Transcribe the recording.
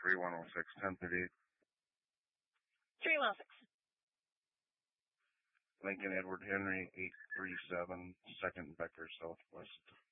3106, 1038. 3106. Lincoln Edward Henry, 837, 2nd Becker Southwest.